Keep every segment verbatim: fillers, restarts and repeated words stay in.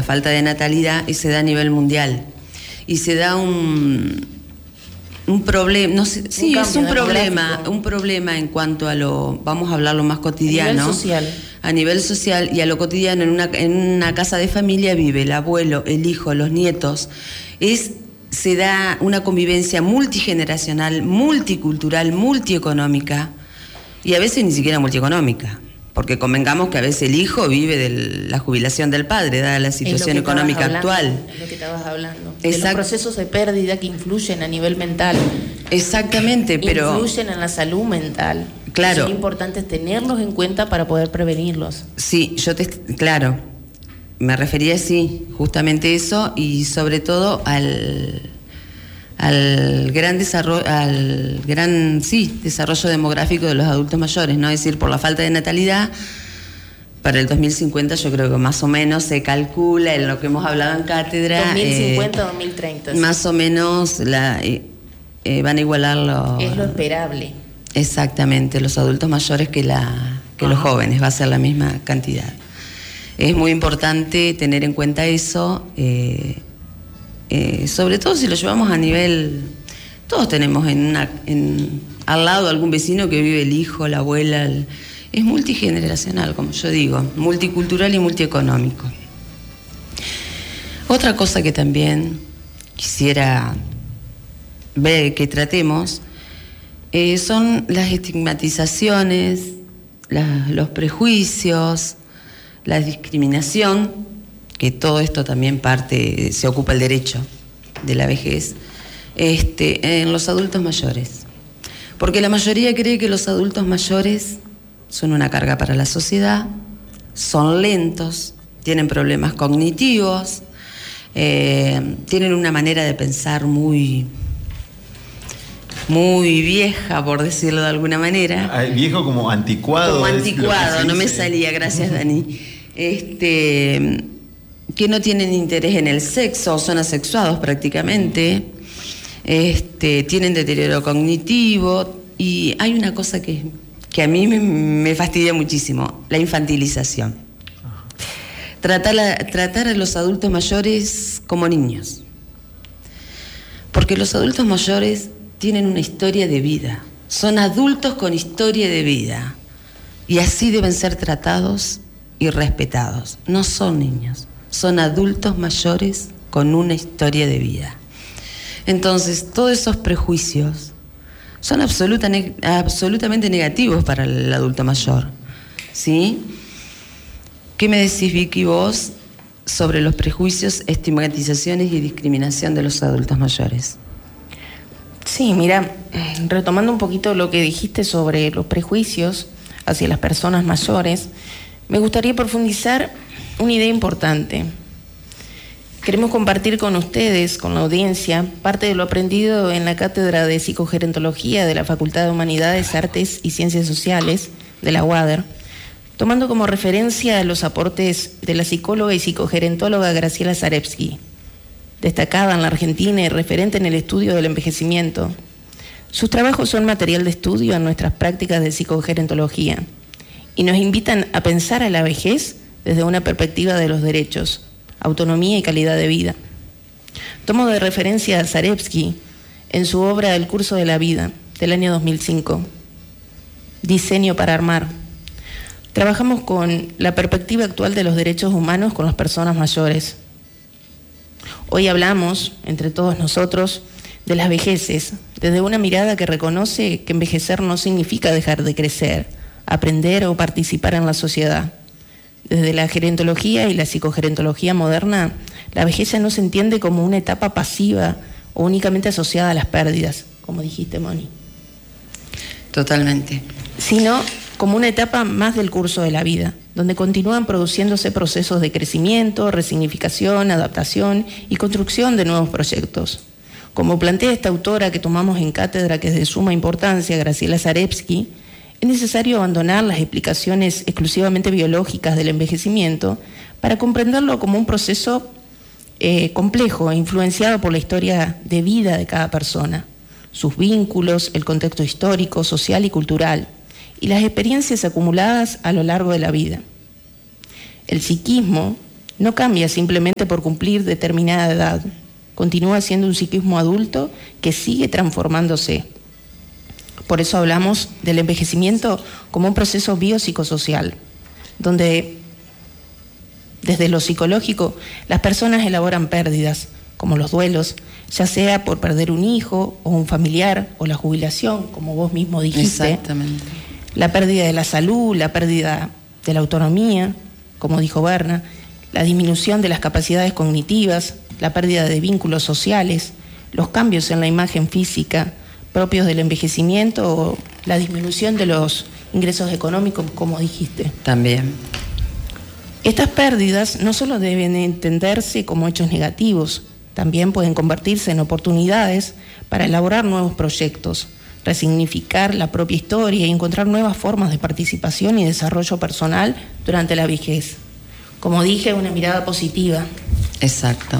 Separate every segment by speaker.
Speaker 1: falta de natalidad y se da a nivel mundial. Y se da un, un problema, no sé, sí,
Speaker 2: un
Speaker 1: es un problema, un problema en cuanto a lo, vamos a hablarlo más cotidiano.
Speaker 2: A nivel social.
Speaker 1: A nivel social y a lo cotidiano, en una, en una casa de familia vive el abuelo, el hijo, los nietos. Es, se da una convivencia multigeneracional, multicultural, multieconómica, y a veces ni siquiera multieconómica. Porque convengamos que a veces el hijo vive de la jubilación del padre, dada la situación económica
Speaker 2: hablando,
Speaker 1: actual.
Speaker 2: Es lo que estabas hablando.
Speaker 1: Exact-
Speaker 2: de los procesos de pérdida que influyen a nivel mental.
Speaker 1: Exactamente, pero...
Speaker 2: Influyen en la salud mental.
Speaker 1: Claro.
Speaker 2: Son importantes tenerlos en cuenta para poder prevenirlos.
Speaker 1: Sí, yo te... Claro, me refería, sí, justamente eso, y sobre todo al... al gran desarrollo, al gran sí, desarrollo demográfico de los adultos mayores, ¿no? Es decir, por la falta de natalidad, para el dos mil cincuenta yo creo que más o menos se calcula, en lo que hemos hablado en cátedra,
Speaker 2: dos mil cincuenta a dos mil treinta.
Speaker 1: Más o menos la, eh, eh, van a igualar los...
Speaker 2: Es lo esperable.
Speaker 1: Exactamente, los adultos mayores que, la, que los jóvenes, va a ser la misma cantidad. Es muy importante tener en cuenta eso, eh, Eh, sobre todo si lo llevamos a nivel, todos tenemos en una, en, al lado algún vecino que vive el hijo, la abuela, el, es multigeneracional, como yo digo, multicultural y multieconómico. Otra cosa que también quisiera ver que tratemos eh, son las estigmatizaciones, la, los prejuicios, la discriminación, que todo esto también parte, se ocupa el derecho de la vejez, este, en los adultos mayores. Porque la mayoría cree que los adultos mayores son una carga para la sociedad, son lentos, tienen problemas cognitivos, eh, tienen una manera de pensar muy, muy vieja, por decirlo de alguna manera.
Speaker 3: Ah, viejo como anticuado.
Speaker 1: Como anticuado, no me salía, gracias Dani. Este... que no tienen interés en el sexo, son asexuados prácticamente, este, tienen deterioro cognitivo, y hay una cosa que, que a mí me, me fastidia muchísimo, la infantilización. Tratar a, tratar a los adultos mayores como niños. Porque los adultos mayores tienen una historia de vida, son adultos con historia de vida, y así deben ser tratados y respetados, no son niños. Son adultos mayores con una historia de vida. Entonces, todos esos prejuicios son absoluta, absolutamente negativos para el adulto mayor, ¿sí? ¿Qué me decís, Vicky, vos sobre los prejuicios, estigmatizaciones y discriminación de los adultos mayores?
Speaker 2: Sí, mira, retomando un poquito lo que dijiste sobre los prejuicios hacia las personas mayores, me gustaría profundizar una idea importante. Queremos compartir con ustedes, con la audiencia, parte de lo aprendido en la Cátedra de Psicogerontología de la Facultad de Humanidades, Artes y Ciencias Sociales de la U A D E R, tomando como referencia los aportes de la psicóloga y psicogerontóloga Graciela Zarepsky, destacada en la Argentina y referente en el estudio del envejecimiento. Sus trabajos son material de estudio en nuestras prácticas de psicogerontología y nos invitan a pensar a la vejez desde una perspectiva de los derechos, autonomía y calidad de vida. Tomo de referencia a Zarepsky en su obra El curso de la vida, del año dos mil cinco, Diseño para armar. Trabajamos con la perspectiva actual de los derechos humanos con las personas mayores. Hoy hablamos, entre todos nosotros, de las vejeces, desde una mirada que reconoce que envejecer no significa dejar de crecer, aprender o participar en la sociedad. Desde la gerontología y la psicogerontología moderna, la vejez no se entiende como una etapa pasiva o únicamente asociada a las pérdidas, como dijiste, Moni.
Speaker 1: Totalmente.
Speaker 2: Sino como una etapa más del curso de la vida, donde continúan produciéndose procesos de crecimiento, resignificación, adaptación y construcción de nuevos proyectos. Como plantea esta autora que tomamos en cátedra, que es de suma importancia, Graciela Zarepsky, es necesario abandonar las explicaciones exclusivamente biológicas del envejecimiento para comprenderlo como un proceso eh, complejo e influenciado por la historia de vida de cada persona, sus vínculos, el contexto histórico, social y cultural, y las experiencias acumuladas a lo largo de la vida. El psiquismo No cambia simplemente por cumplir determinada edad. Continúa siendo un psiquismo adulto que sigue transformándose. Por eso hablamos del envejecimiento como un proceso biopsicosocial, donde desde lo psicológico las personas elaboran pérdidas, como los duelos, ya sea por perder un hijo o un familiar, o la jubilación, como vos mismo dijiste.
Speaker 1: Exactamente.
Speaker 2: La pérdida de la salud, la pérdida de la autonomía, como dijo Berna, la disminución de las capacidades cognitivas, la pérdida de vínculos sociales, los cambios en la imagen física propios del envejecimiento o la disminución de los ingresos económicos, como dijiste.
Speaker 1: También.
Speaker 2: Estas pérdidas no solo deben entenderse como hechos negativos, también pueden convertirse en oportunidades para elaborar nuevos proyectos, resignificar la propia historia y encontrar nuevas formas de participación y desarrollo personal durante la vejez. Como dije, una mirada positiva.
Speaker 1: Exacto.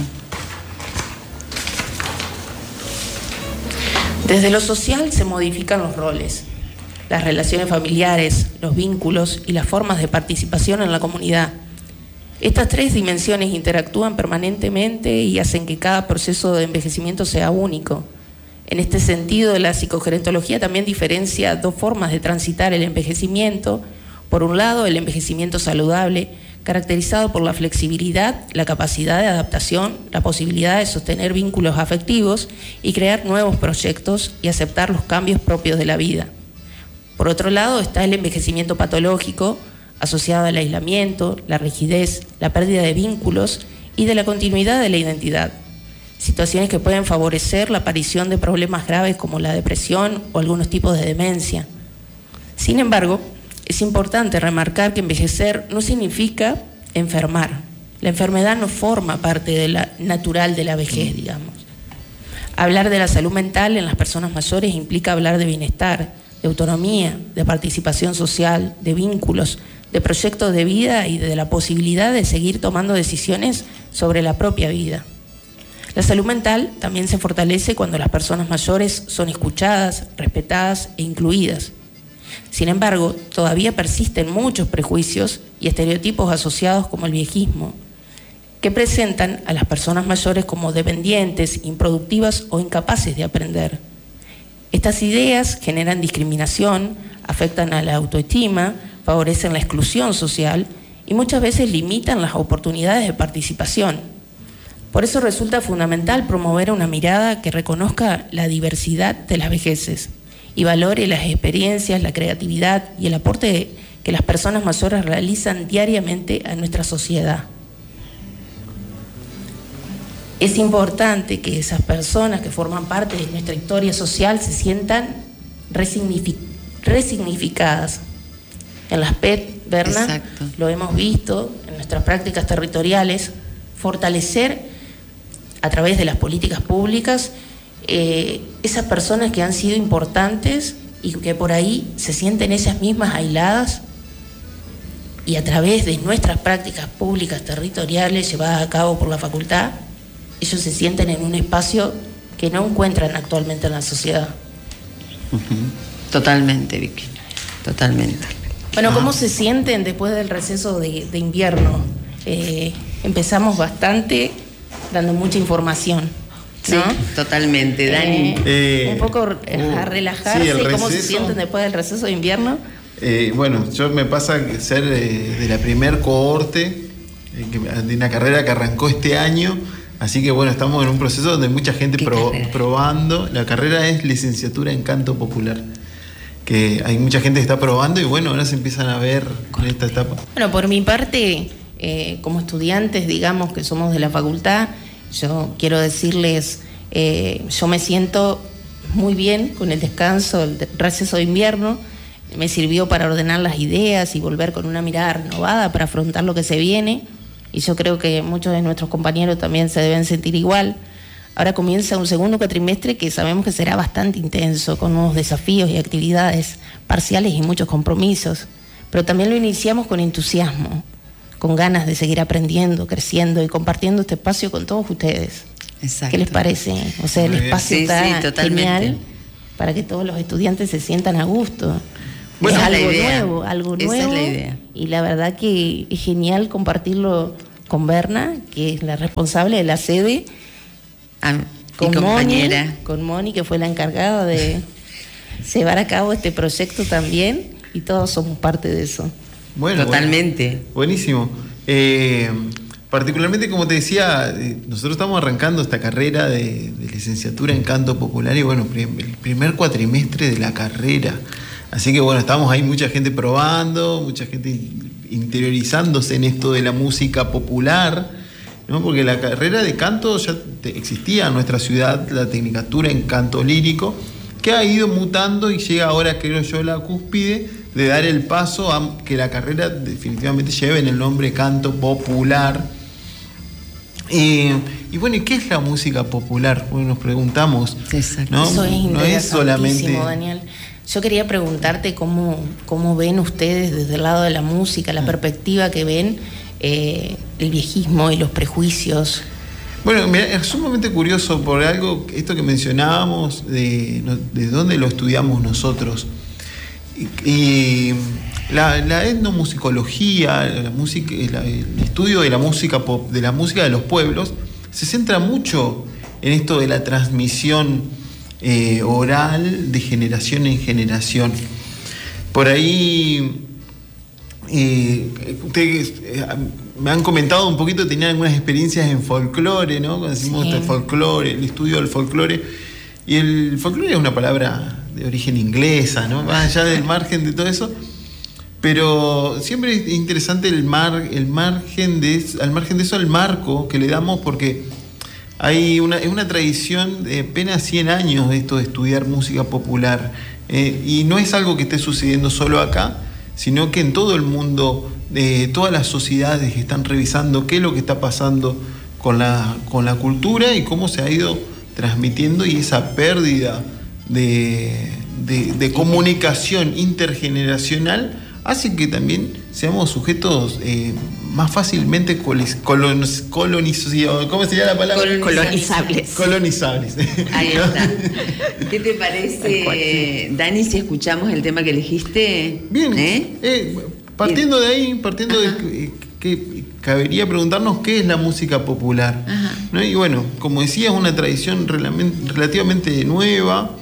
Speaker 2: Desde lo social se modifican los roles, las relaciones familiares, los vínculos y las formas de participación en la comunidad. Estas tres dimensiones interactúan permanentemente y hacen que cada proceso de envejecimiento sea único. En este sentido, la psicogerontología también diferencia dos formas de transitar el envejecimiento. Por un lado, el envejecimiento saludable, caracterizado por la flexibilidad, la capacidad de adaptación, la posibilidad de sostener vínculos afectivos y crear nuevos proyectos y aceptar los cambios propios de la vida. Por otro lado, está el envejecimiento patológico, asociado al aislamiento, la rigidez, la pérdida de vínculos y de la continuidad de la identidad. Situaciones que pueden favorecer la aparición de problemas graves como la depresión o algunos tipos de demencia. Sin embargo, es importante remarcar que envejecer no significa enfermar. La enfermedad no forma parte de la natural de la vejez, digamos. Hablar de la salud mental en las personas mayores implica hablar de bienestar, de autonomía, de participación social, de vínculos, de proyectos de vida y de la posibilidad de seguir tomando decisiones sobre la propia vida. La salud mental también se fortalece cuando las personas mayores son escuchadas, respetadas e incluidas. Sin embargo, todavía persisten muchos prejuicios y estereotipos asociados como el viejismo, que presentan a las personas mayores como dependientes, improductivas o incapaces de aprender. Estas ideas generan discriminación, afectan a la autoestima, favorecen la exclusión social y muchas veces limitan las oportunidades de participación. Por eso resulta fundamental promover una mirada que reconozca la diversidad de las vejeces y valore las experiencias, la creatividad y el aporte que las personas mayores realizan diariamente a nuestra sociedad. Es importante que esas personas que forman parte de nuestra historia social se sientan resignific- resignificadas. En las P E T, Berna,
Speaker 1: Exacto.
Speaker 2: Lo hemos visto en nuestras prácticas territoriales, fortalecer a través de las políticas públicas eh, esas personas que han sido importantes y que por ahí se sienten ellas mismas aisladas, y a través de nuestras prácticas públicas territoriales llevadas a cabo por la facultad, ellos se sienten en un espacio que no encuentran actualmente en la sociedad.
Speaker 1: Uh-huh. Totalmente, Vicky, totalmente.
Speaker 2: Bueno, ¿cómo se sienten después del receso de, de invierno? Eh, empezamos bastante dando mucha información, ¿no?
Speaker 1: Sí, totalmente, Dani.
Speaker 2: Eh,
Speaker 3: Eh,
Speaker 2: un poco
Speaker 3: uh,
Speaker 2: a relajarse,
Speaker 3: sí, el
Speaker 2: ¿cómo se
Speaker 3: receso.
Speaker 2: sienten después del receso de invierno?
Speaker 3: Eh, bueno, yo me pasa que ser eh, de la primer cohorte eh, que- de una carrera que arrancó este año, así que bueno, estamos en un proceso donde hay mucha gente
Speaker 1: ¿Qué
Speaker 3: pro-
Speaker 1: carrera?
Speaker 3: probando. La carrera es licenciatura en canto popular, que hay mucha gente que está probando y bueno, ahora se empiezan a ver en esta etapa.
Speaker 2: Bueno, por mi parte, eh, como estudiantes, digamos, que somos de la facultad, yo quiero decirles, eh, yo me siento muy bien con el descanso, el de- receso de invierno. Me sirvió para ordenar las ideas y volver con una mirada renovada para afrontar lo que se viene, y yo creo que muchos de nuestros compañeros también se deben sentir igual. Ahora comienza un segundo cuatrimestre que sabemos que será bastante intenso, con nuevos desafíos y actividades parciales y muchos compromisos, pero también lo iniciamos con entusiasmo, con ganas de seguir aprendiendo, creciendo y compartiendo este espacio con todos ustedes.
Speaker 1: Exacto.
Speaker 2: ¿Qué les parece? O sea, el
Speaker 3: Muy bien.
Speaker 2: espacio
Speaker 1: Sí,
Speaker 2: está
Speaker 1: sí, totalmente.
Speaker 2: genial para que todos los estudiantes se sientan a gusto.
Speaker 3: Bueno,
Speaker 2: es
Speaker 1: esa es la
Speaker 2: algo
Speaker 1: idea.
Speaker 2: nuevo, algo
Speaker 1: Esa es
Speaker 2: nuevo.
Speaker 1: la idea.
Speaker 2: Y la verdad que es genial compartirlo con Berna, que es la responsable de la sede,
Speaker 1: Ah,
Speaker 2: con
Speaker 1: y compañera.
Speaker 2: Moni, con Moni, que fue la encargada de llevar a cabo este proyecto también, y todos somos parte de eso.
Speaker 3: Bueno,
Speaker 1: Totalmente.
Speaker 3: Bueno, buenísimo. Eh, particularmente, como te decía, eh, nosotros estamos arrancando esta carrera de, de licenciatura en canto popular y bueno, prim- el primer cuatrimestre de la carrera. Así que bueno, estamos ahí mucha gente probando, mucha gente in- interiorizándose en esto de la música popular, ¿no? Porque la carrera de canto ya te- existía en nuestra ciudad, la tecnicatura en canto lírico, que ha ido mutando y llega ahora, creo yo, la cúspide de dar el paso a que la carrera definitivamente lleve en el nombre canto popular. Eh, y bueno, ¿y qué es la música popular? Bueno, nos preguntamos.
Speaker 1: Exacto.
Speaker 3: ¿no?
Speaker 2: Eso es
Speaker 3: No es solamente.
Speaker 2: interesantísimo, Daniel. Yo quería preguntarte cómo, cómo ven ustedes desde el lado de la música, la perspectiva que ven, eh, el viejismo y los prejuicios.
Speaker 3: Bueno, mira, es sumamente curioso por algo, esto que mencionábamos, de, de dónde lo estudiamos nosotros. Y, y la, la etnomusicología, la música, la, el estudio de la música pop, de la música de los pueblos, se centra mucho en esto de la transmisión eh, oral de generación en generación. Por ahí eh, ustedes eh, me han comentado un poquito, tenían algunas experiencias en folclore, ¿no? Cuando decimos
Speaker 2: Sí.
Speaker 3: el folclore, el estudio del folclore. Y el folclore es una palabra de origen inglesa, ¿no? Más allá del margen de todo eso. Pero siempre es interesante el mar, el margen de eso, al margen de eso, el marco que le damos, porque hay una, es una tradición de apenas cien años de esto de estudiar música popular. Eh, y no es algo que esté sucediendo solo acá, sino que en todo el mundo, eh, todas las sociedades están revisando qué es lo que está pasando con la, con la cultura y cómo se ha ido transmitiendo, y esa pérdida de, de, de comunicación intergeneracional hace que también seamos sujetos eh, más fácilmente colis, colonos, colonizados, ¿cómo sería la palabra?
Speaker 2: Colonizables.
Speaker 3: Colonizables.
Speaker 1: Ahí está. ¿Qué te parece, Dani, si escuchamos el tema que elegiste?
Speaker 3: Bien,
Speaker 1: ¿Eh?
Speaker 3: eh, partiendo de ahí, partiendo Ajá. de que, que cabería preguntarnos qué es la música popular, ¿no? Y bueno, como decía, es una tradición relativamente nueva.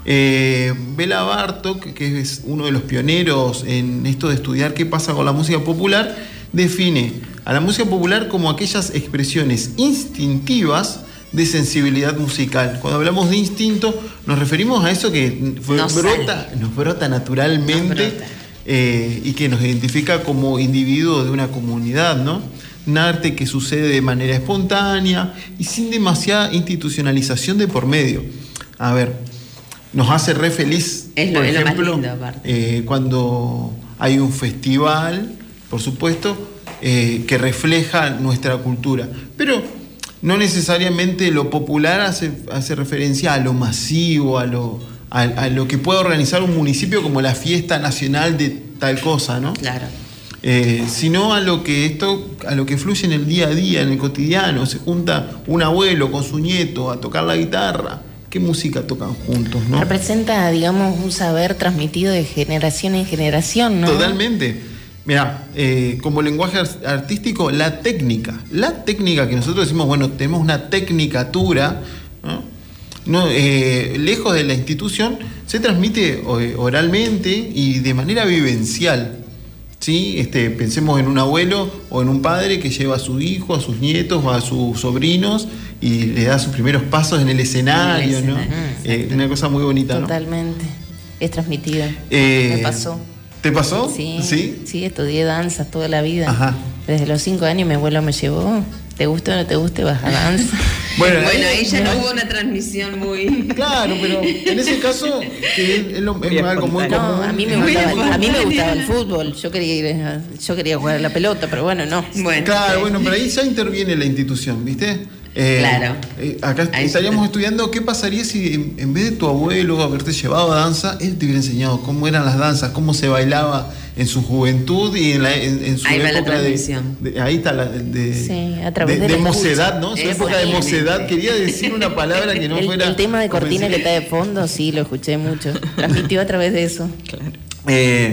Speaker 3: Eh, Bela Bartók, que es uno de los pioneros en esto de estudiar qué pasa con la música popular, define a la música popular como aquellas expresiones instintivas de sensibilidad musical. Cuando hablamos de instinto, nos referimos a eso que fue, nos, brota, nos brota naturalmente, nos brota. Eh, y que nos identifica como individuos de una comunidad, ¿no? Un arte que sucede de manera espontánea y sin demasiada institucionalización de por medio. A ver, nos hace re feliz,
Speaker 1: es lo,
Speaker 3: por
Speaker 1: es
Speaker 3: ejemplo,
Speaker 1: lo más lindo, aparte.
Speaker 3: Eh, cuando hay un festival, por supuesto, eh, que refleja nuestra cultura. Pero no necesariamente lo popular hace, hace referencia a lo masivo, a lo, a, a lo que puede organizar un municipio como la fiesta nacional de tal cosa, ¿no?
Speaker 1: Claro.
Speaker 3: Eh, sino a lo que esto, a lo que fluye en el día a día, en el cotidiano. Se junta un abuelo con su nieto a tocar la guitarra. ¿Qué música tocan juntos, no?
Speaker 2: Representa, digamos, un saber transmitido de generación en generación, ¿no?
Speaker 3: Totalmente. Mirá, eh, como lenguaje artístico, la técnica. La técnica que nosotros decimos, bueno, tenemos una tecnicatura, ¿no? No, eh, lejos de la institución, se transmite oralmente y de manera vivencial. ¿Sí? Este, pensemos en un abuelo o en un padre que lleva a su hijo, a sus nietos o a sus sobrinos y le da sus primeros pasos en el escenario, ¿no? Eh, una cosa muy bonita, ¿no?
Speaker 2: Totalmente. Es transmitido.
Speaker 3: Eh,
Speaker 2: Me pasó.
Speaker 3: ¿Te pasó?
Speaker 2: Sí,
Speaker 3: sí.
Speaker 2: Sí, estudié danza toda la vida.
Speaker 3: Ajá.
Speaker 2: Desde los cinco años mi abuelo me llevó. ¿Te gusta o no te guste? Vas a danza.
Speaker 1: Bueno, bueno, ahí ya no hubo una transmisión muy...
Speaker 3: Claro, pero en ese caso que es, lo, es algo muy
Speaker 2: no,
Speaker 3: común.
Speaker 2: a mí me gustaba, a mí me gustaba el fútbol. Yo quería ir, a, yo quería jugar a la pelota, pero bueno, no.
Speaker 1: Bueno,
Speaker 3: claro, bueno, pero ahí ya interviene la institución, ¿viste? Eh,
Speaker 1: claro.
Speaker 3: Eh, acá ahí estaríamos está. estudiando qué pasaría si en, en vez de tu abuelo haberte llevado a danza, él te hubiera enseñado cómo eran las danzas, cómo se bailaba en su juventud y en, la, en, en su
Speaker 1: ahí
Speaker 3: época
Speaker 1: va la
Speaker 3: de, de ahí está la de,
Speaker 2: sí, a través
Speaker 3: de,
Speaker 2: de,
Speaker 3: de mocedad, ¿no? Su época de mocedad. Quería decir una palabra que no
Speaker 2: el,
Speaker 3: fuera.
Speaker 2: El tema de Cortina que está de fondo, sí, lo escuché mucho. Transmitió a través de eso.
Speaker 3: Claro. Eh,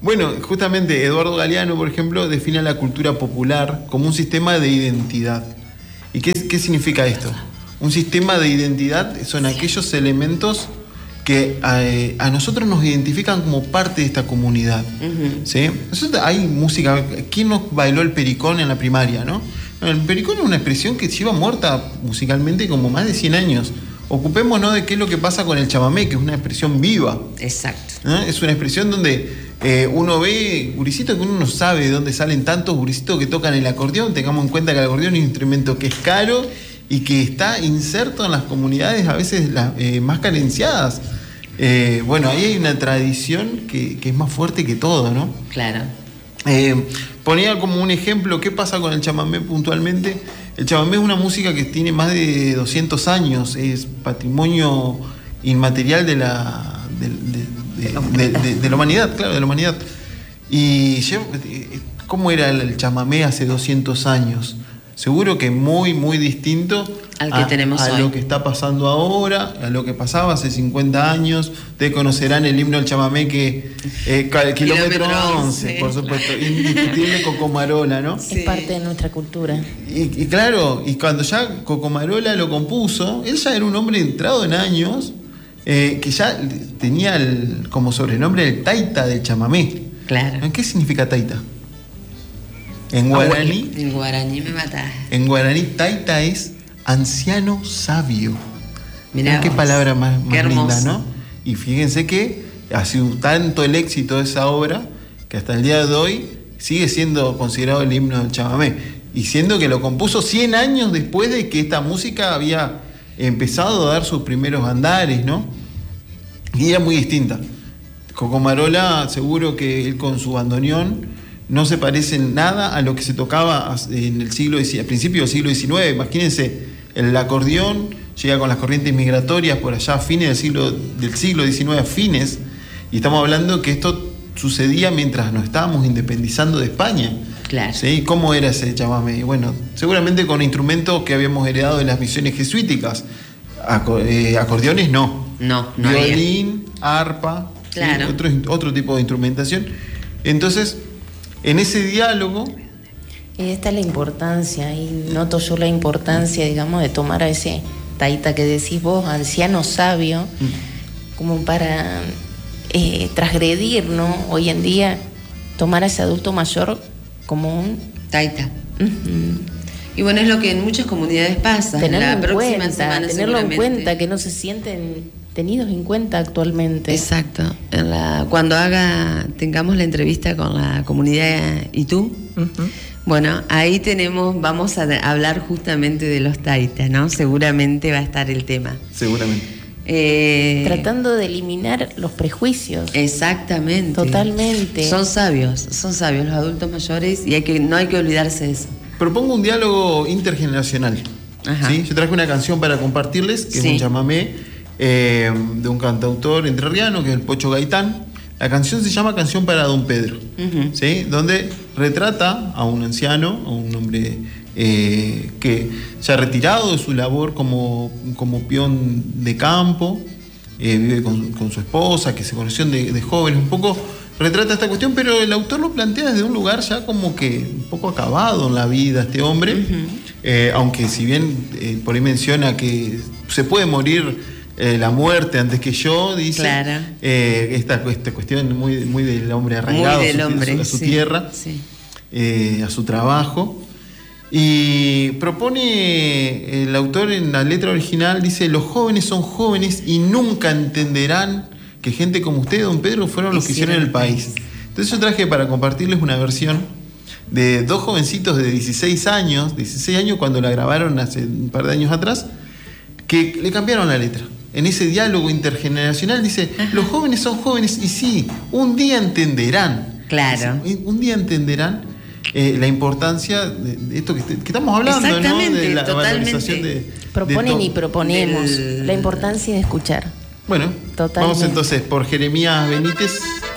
Speaker 3: Bueno, justamente Eduardo Galeano, por ejemplo, define la cultura popular como un sistema de identidad. ¿Y qué, qué significa esto? Un sistema de identidad son aquellos elementos que eh, a nosotros nos identifican como parte de esta comunidad. Uh-huh. ¿Sí? Nosotros, hay música. ¿Quién nos bailó el pericón en la primaria, no? El pericón es una expresión que lleva muerta musicalmente como más de cien años. Ocupémonos de qué es lo que pasa con el chamamé, que es una expresión viva.
Speaker 1: Exacto.
Speaker 3: ¿No? Es una expresión donde eh, uno ve guricitos que uno no sabe de dónde salen tantos guricitos que tocan el acordeón. Tengamos en cuenta que el acordeón es un instrumento que es caro y que está inserto en las comunidades a veces las, eh, más carenciadas. Eh, bueno, ahí hay una tradición que, que es más fuerte que todo, ¿no?
Speaker 1: Claro.
Speaker 3: Eh, ponía como un ejemplo, ¿qué pasa con el chamamé puntualmente? El chamamé es una música que tiene más de doscientos años, es patrimonio inmaterial de la, de, de, de, de, de, de la humanidad, claro, de la humanidad. Y ¿cómo era el chamamé hace doscientos años? Seguro que muy, muy distinto
Speaker 1: al que
Speaker 3: a,
Speaker 1: tenemos
Speaker 3: a
Speaker 1: hoy.
Speaker 3: lo que está pasando ahora, a lo que pasaba hace cincuenta años. Ustedes conocerán el himno del chamamé que eh, kilómetro once, por supuesto, indiscutible Cocomarola, ¿no?
Speaker 2: Sí. Es parte de nuestra cultura.
Speaker 3: Y, y claro, y cuando ya Cocomarola lo compuso, él ya era un hombre entrado en años, eh, que ya tenía el, como sobrenombre el taita del chamamé.
Speaker 1: Claro.
Speaker 3: ¿Qué significa taita? En guaraní,
Speaker 1: en guaraní me matás.
Speaker 3: En guaraní, taita es anciano sabio.
Speaker 1: Mirá
Speaker 3: qué
Speaker 1: vos.
Speaker 3: palabra más, más
Speaker 1: Qué
Speaker 3: linda, ¿no? Y fíjense que ha sido tanto el éxito de esa obra que hasta el día de hoy sigue siendo considerado el himno del chamamé. Y siendo que lo compuso cien años después de que esta música había empezado a dar sus primeros andares, ¿no? Y era muy distinta. Cocomarola, seguro que él con su bandoneón no se parece en nada a lo que se tocaba en el siglo, a principios del siglo diecinueve. Imagínense, el acordeón llega con las corrientes migratorias por allá a fines del siglo, del siglo diecinueve, a fines, y estamos hablando que esto sucedía mientras nos estábamos independizando de España.
Speaker 1: Claro.
Speaker 3: ¿Sí? ¿Cómo era ese chamamé? Bueno, seguramente con instrumentos que habíamos heredado de las misiones jesuíticas. Aco- eh, acordeones no.
Speaker 1: No, no
Speaker 3: Violín, había. Arpa,
Speaker 1: claro.
Speaker 3: ¿sí? otro, otro tipo de instrumentación. Entonces, en ese diálogo...
Speaker 2: Y esta es la importancia, y noto yo la importancia, digamos, de tomar a ese taita que decís vos, anciano sabio, mm. como para eh, transgredir, ¿no? Hoy en día, tomar a ese adulto mayor como un
Speaker 1: taita.
Speaker 2: Uh-huh.
Speaker 1: Y bueno, es lo que en muchas comunidades pasa.
Speaker 2: Tenerlo
Speaker 1: la
Speaker 2: en
Speaker 1: próxima
Speaker 2: cuenta,
Speaker 1: semana
Speaker 2: tenerlo en
Speaker 1: seguramente.
Speaker 2: cuenta, que no se sienten tenidos en cuenta actualmente.
Speaker 1: Exacto. En la, cuando haga, tengamos la entrevista con la comunidad y tú, uh-huh. bueno, ahí tenemos, vamos a hablar justamente de los taitas, ¿no? Seguramente va a estar el tema.
Speaker 3: Seguramente.
Speaker 2: Eh, Tratando de eliminar los prejuicios.
Speaker 1: Exactamente.
Speaker 2: Totalmente.
Speaker 1: Son sabios, son sabios los adultos mayores y hay que, no hay que olvidarse de eso.
Speaker 3: Propongo un diálogo intergeneracional.
Speaker 1: Ajá.
Speaker 3: ¿Sí? Yo traje una canción para compartirles, que
Speaker 1: sí.
Speaker 3: es un chamamé eh, de un cantautor entrerriano, que es el Pocho Gaitán. La canción se llama Canción para Don Pedro, uh-huh. ¿sí? Donde retrata a un anciano, a un hombre eh, que se ha retirado de su labor como, como peón de campo, eh, vive con, con su esposa, que se conocieron de, de jóvenes, un poco retrata esta cuestión, pero el autor lo plantea desde un lugar ya como que un poco acabado en la vida este hombre, uh-huh. eh, aunque si bien eh, por ahí menciona que se puede morir eh, la muerte antes que yo, dice,
Speaker 1: claro.
Speaker 3: eh, esta, esta cuestión muy, muy del hombre arraigado
Speaker 1: muy del
Speaker 3: a su,
Speaker 1: hombre,
Speaker 3: a su
Speaker 1: sí,
Speaker 3: tierra,
Speaker 1: sí.
Speaker 3: Eh, a su trabajo, y propone el autor en la letra original, dice: los jóvenes son jóvenes y nunca entenderán que gente como usted, don Pedro, fueron los que hicieron el país. Entonces yo traje para compartirles una versión de dos jovencitos de dieciséis años, dieciséis años cuando la grabaron hace un par de años atrás, que le cambiaron la letra. En ese diálogo intergeneracional dice: ajá. los jóvenes son jóvenes y sí, un día entenderán.
Speaker 1: Claro.
Speaker 3: Dice, un día entenderán eh, la importancia de, de esto que, que estamos hablando, ¿no? De la valorización de...
Speaker 2: Proponen
Speaker 3: de
Speaker 2: y proponemos
Speaker 1: del...
Speaker 2: la importancia de escuchar.
Speaker 3: Bueno,
Speaker 2: totalmente.
Speaker 3: Vamos entonces por Jeremías Benítez.